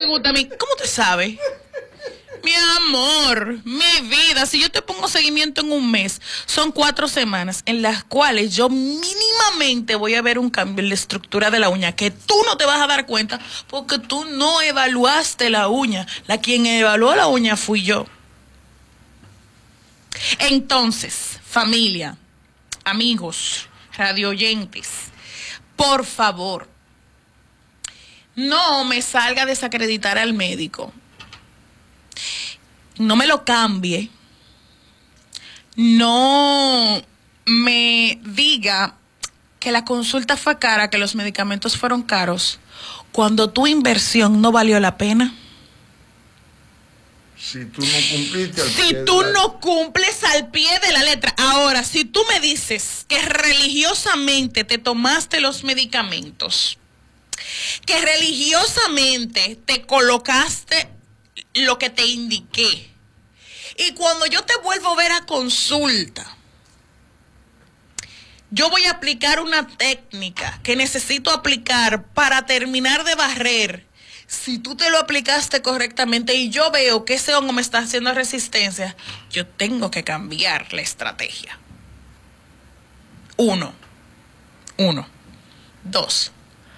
pregunta a mí, ¿cómo te sabe? Mi amor, mi vida, si yo te pongo seguimiento en un mes, son 4 semanas en las cuales yo mínimamente voy a ver un cambio en la estructura de la uña, que tú no te vas a dar cuenta porque tú no evaluaste la uña. Quien evaluó la uña fui yo. Entonces, familia, amigos, radioyentes, por favor, no me salga a desacreditar al médico. No me lo cambie, no me diga que la consulta fue cara, que los medicamentos fueron caros, cuando tu inversión no valió la pena. Si tú no cumpliste al Si tú no cumples al pie de la letra. Ahora, si tú me dices que religiosamente te tomaste los medicamentos, que religiosamente te colocaste lo que te indiqué, y cuando yo te vuelvo a ver a consulta, yo voy a aplicar una técnica que necesito aplicar para terminar de barrer. Si tú te lo aplicaste correctamente y yo veo que ese hongo me está haciendo resistencia, yo tengo que cambiar la estrategia. Uno. 2.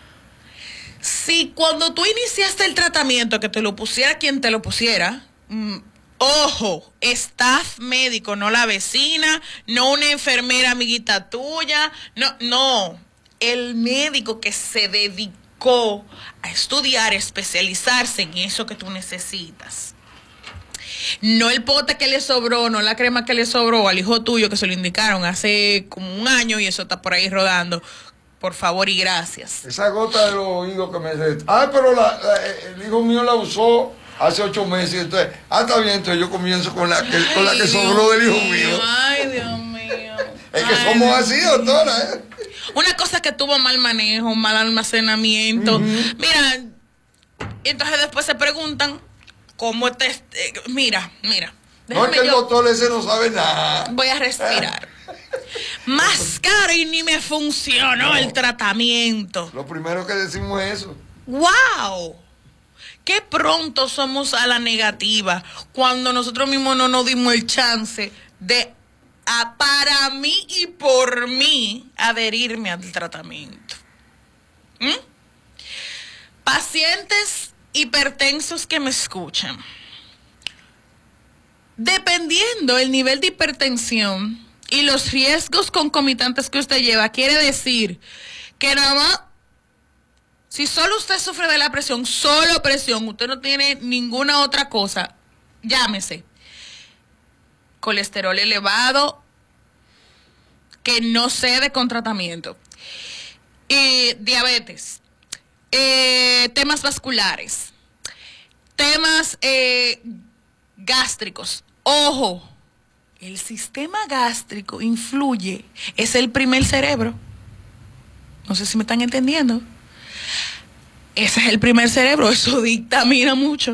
Si cuando tú iniciaste el tratamiento, que te lo pusiera quien te lo pusiera, ojo, staff médico, no la vecina, no una enfermera amiguita tuya, no, el médico que se dedicó a estudiar, especializarse en eso que tú necesitas. No el pote que le sobró, no la crema que le sobró al hijo tuyo que se lo indicaron hace como un año y eso está por ahí rodando. Por favor y gracias. Esa gota de los oídos que me dice, pero el hijo mío la usó hace 8 meses. Entonces, está bien, entonces yo comienzo con la que sobró del hijo mío. Ay, Dios mío. Es que somos así, doctora. Una cosa que tuvo mal manejo, mal almacenamiento. Mira, entonces después se preguntan cómo mira. No, es que el doctor ese no sabe nada. Voy a respirar. Más caro y ni me funcionó el tratamiento. Lo primero que decimos es eso. ¡Wow! Qué pronto somos a la negativa cuando nosotros mismos no nos dimos el chance de, para mí y por mí, adherirme al tratamiento. Pacientes hipertensos que me escuchan. Dependiendo el nivel de hipertensión y los riesgos concomitantes que usted lleva, quiere decir que nada más, si solo usted sufre de la presión, solo presión, usted no tiene ninguna otra cosa, llámese colesterol elevado que no cede con tratamiento, diabetes, temas vasculares, temas gástricos. Ojo, el sistema gástrico influye, es el primer cerebro. No sé si me están entendiendo. Ese es el primer cerebro, eso dictamina mucho.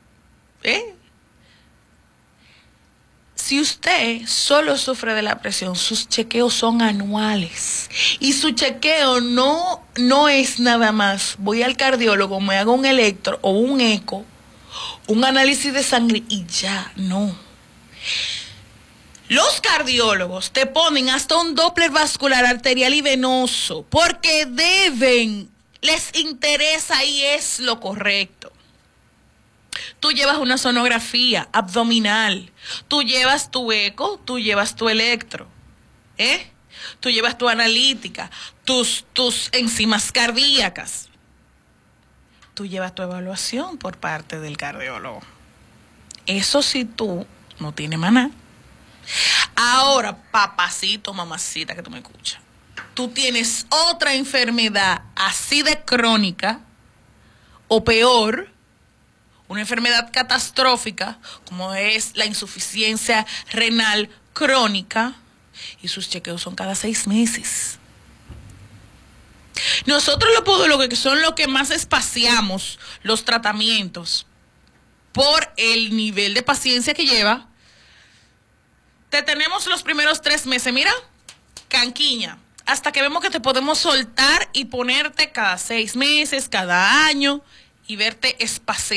Si usted solo sufre de la presión, sus chequeos son anuales. Y su chequeo no es nada más, voy al cardiólogo, me hago un electro o un eco, un análisis de sangre y ya, no. Los cardiólogos te ponen hasta un Doppler vascular arterial y venoso porque les interesa y es lo correcto. Tú llevas una sonografía abdominal, tú llevas tu eco, tú llevas tu electro, tú llevas tu analítica, tus enzimas cardíacas, tú llevas tu evaluación por parte del cardiólogo. Eso si tú no tienes maná. Ahora, papacito, mamacita que tú me escuchas, tú tienes otra enfermedad así de crónica o peor, una enfermedad catastrófica como es la insuficiencia renal crónica y sus chequeos son cada 6 meses. Nosotros los podólogos, que son los que más espaciamos los tratamientos por el nivel de paciencia que lleva, te tenemos los primeros 3 meses, mira, canquiña, hasta que vemos que te podemos soltar y ponerte cada 6 meses, cada año y verte espaciar.